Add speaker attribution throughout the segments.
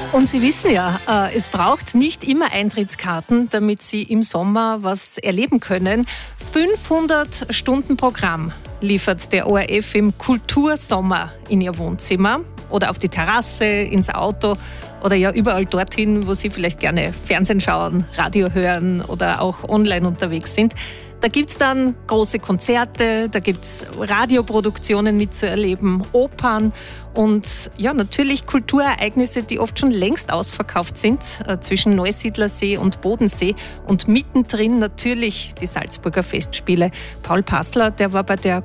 Speaker 1: Und Sie wissen ja, es braucht nicht immer Eintrittskarten, damit Sie im Sommer was erleben können. 500 Stunden Programm liefert der ORF im Kultursommer in Ihr Wohnzimmer oder auf die Terrasse, ins Auto oder ja überall dorthin, wo Sie vielleicht gerne Fernsehen schauen, Radio hören oder auch online unterwegs sind. Da gibt es dann große Konzerte, da gibt es Radioproduktionen mitzuerleben, Opern und ja, natürlich Kulturereignisse, die oft schon längst ausverkauft sind, zwischen Neusiedlersee und Bodensee. Und mittendrin natürlich die Salzburger Festspiele. Paul Passler, der war bei der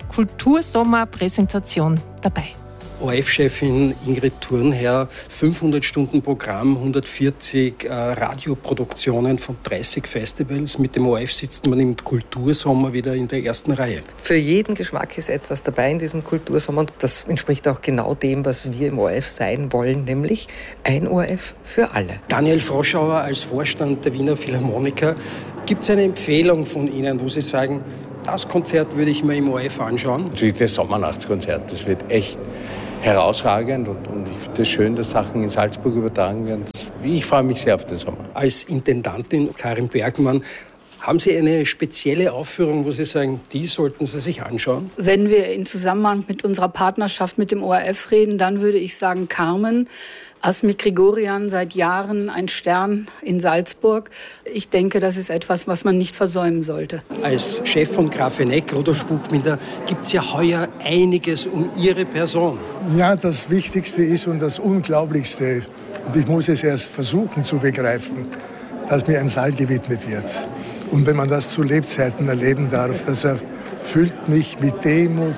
Speaker 1: Kultursommer-Präsentation dabei.
Speaker 2: ORF-Chefin Ingrid Thurnherr, 500 Stunden Programm, 140 Radioproduktionen von 30 Festivals. Mit dem ORF sitzt man im Kultursommer wieder in der ersten Reihe.
Speaker 3: Für jeden Geschmack ist etwas dabei in diesem Kultursommer. Und das entspricht auch genau dem, was wir im ORF sein wollen, nämlich ein ORF für alle.
Speaker 2: Daniel Froschauer als Vorstand der Wiener Philharmoniker. Gibt es eine Empfehlung von Ihnen, wo Sie sagen, das Konzert würde ich mir im ORF anschauen?
Speaker 4: Natürlich das Sommernachtskonzert, das wird echt herausragend und ich finde es schön, dass Sachen in Salzburg übertragen werden. Ich freue mich sehr auf den Sommer.
Speaker 2: Als Intendantin Karin Bergmann, haben Sie eine spezielle Aufführung, wo Sie sagen, die sollten Sie sich anschauen?
Speaker 5: Wenn wir in Zusammenhang mit unserer Partnerschaft mit dem ORF reden, dann würde ich sagen Carmen. Asmik Grigorian, seit Jahren ein Stern in Salzburg. Ich denke, das ist etwas, was man nicht versäumen sollte.
Speaker 2: Als Chef von Grafeneck, Rudolf Buchbinder, gibt es ja heuer einiges um Ihre Person.
Speaker 6: Ja, das Wichtigste ist und das Unglaublichste, und ich muss es erst versuchen zu begreifen, dass mir ein Saal gewidmet wird. Und wenn man das zu Lebzeiten erleben darf, das erfüllt mich mit Demut,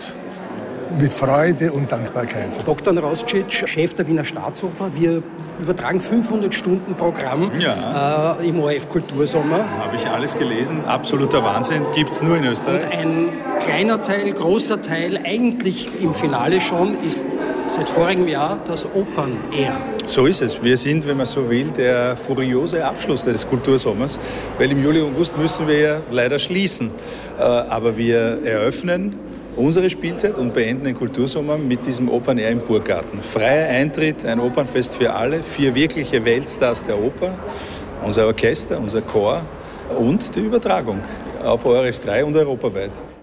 Speaker 6: mit Freude und Dankbarkeit.
Speaker 2: Bogdan Roscic, Chef der Wiener Staatsoper. Wir übertragen 500 Stunden Programm im ORF Kultursommer.
Speaker 7: Habe ich alles gelesen. Absoluter Wahnsinn. Gibt es nur in Österreich.
Speaker 2: Und ein kleiner Teil, großer Teil, eigentlich im Finale schon, ist seit vorigem Jahr das Opern-Air.
Speaker 7: So ist es. Wir sind, wenn man so will, der furiose Abschluss des Kultursommers, weil im Juli, August müssen wir ja leider schließen. Aber wir eröffnen unsere Spielzeit und beenden den Kultursommer mit diesem Open Air im Burggarten. Freier Eintritt, ein Opernfest für alle, 4 wirkliche Weltstars der Oper, unser Orchester, unser Chor und die Übertragung auf ORF 3 und europaweit.